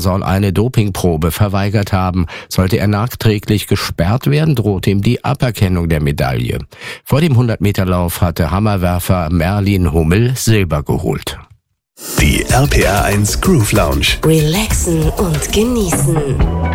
soll eine Dopingprobe verweigert haben. Sollte er nachträglich gesperrt werden, droht ihm die Aberkennung der Medaille. Vor dem 100-Meter-Lauf hatte Hammerwerfer Merlin Hummel Silber geholt. Die RPR 1 Groove Lounge. Relaxen und genießen.